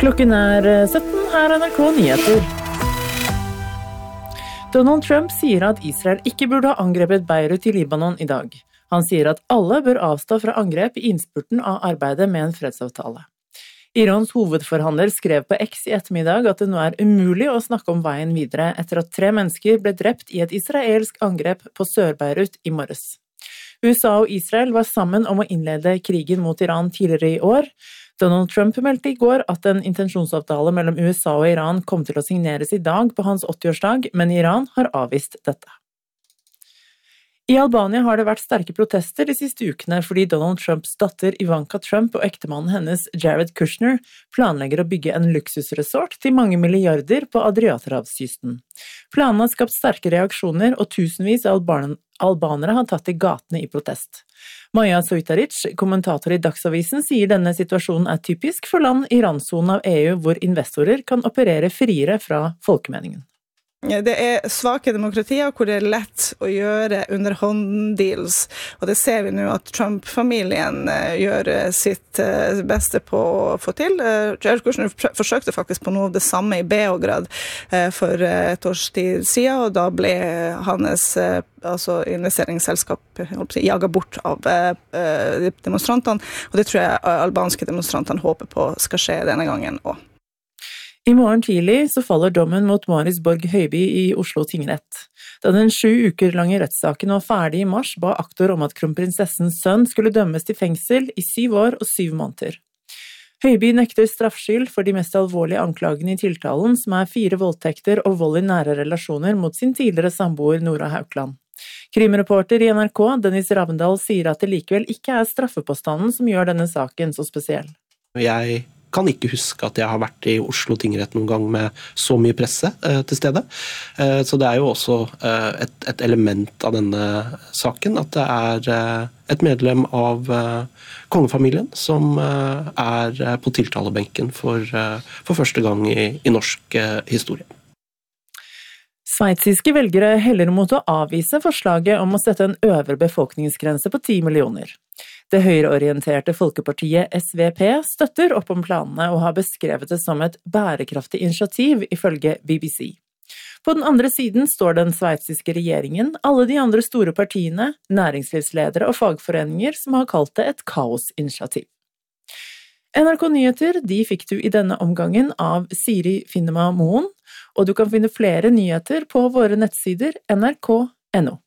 Klokken 17, her NRK Nyheter. Donald Trump sier at Israel ikke burde ha angrepet Beirut i Libanon i dag. Han sier at alle bør avstå fra angrep i innspurten av arbeidet med en fredsavtale. Irans hovedforhandler skrev på X i ettermiddag at det nå er umulig å snakke om veien videre etter at 3 mennesker ble drept i et israelsk angrep på Sør-Beirut i morges. USA og Israel var sammen om å innlede krigen mot Iran tidligere i år. Donald Trump meldte i går at en intensjonsavtale mellom USA og Iran kom til å signeres i dag på hans 80-årsdag, men Iran har avvist dette. I Albania har det vært sterke protester de siste ukene fordi Donald Trumps datter Ivanka Trump og ektemannen hennes Jared Kushner planlegger å bygge en luksusresort til mange milliarder på Adriaterhavskysten. Planene har skapt sterke reaksjoner, og tusenvis av albanere har tatt til gatene i protest. Maja Sojtaric, kommentator i Dagsavisen, sier denne situasjonen er typisk for land i randsonen av EU hvor investorer kan operere friere fra folkemeningen. Det er svake demokratier hvor det er lett å gjøre underhånddeals, og det ser vi nå at Trump-familien gjør sitt beste på å få til. Jared Kushner forsøkte faktisk på noe av det samme i Beograd for et års tid siden, og da ble hans investeringsselskap jaget bort av demonstrantene, og det tror jeg albanske demonstrantene håper på skal skje denne gangen også. I morgen tidlig så faller dommen mot Marius Borg Høiby i Oslo tingrett. Da den 7 uker lange rettssaken var ferdig i mars, ba aktor om at kronprinsessens sønn skulle dømmes til fengsel i 7 år og 7 måneder. Høiby nekter straffskyld for de mest alvorlige anklagene i tiltalen, som er 4 voldtekter og vold i nære relasjoner mot sin tidligere samboer Nora Haukeland. Krimreporter i NRK, Dennis Ravndal, sier at det likevel ikke er straffepåstanden som gjør denne saken så spesiell. Jeg kan ikke huske at jeg har vært i Oslo tingrett noen gang med så mye presse til stede. Så det er jo også et element av denne saken, at det er et medlem av kongefamilien som er på tiltalebenken for første gang i norsk historie. Sveitsiske velgere heller mot å avvise forslaget om å sette en øvre befolkningsgrense på 10 millioner. Det høyreorienterte folkepartiet SVP støtter opp om planene og har beskrevet det som et bærekraftig initiativ, ifølge BBC. På den andre siden står den sveitsiske regjeringen, alle de andre store partiene, næringslivsledere og fagforeninger som har kalt det et kaosinitiativ. NRK Nyheter de fikk du i denne omgangen av Siri Finnema Moen, og du kan finne flere nyheter på våre nettsider nrk.no.